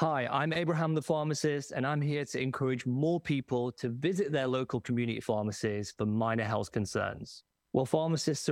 Hi, I'm Abraham the pharmacist, and I'm here to encourage more people to visit their local community pharmacies for minor health concerns. Well, pharmacists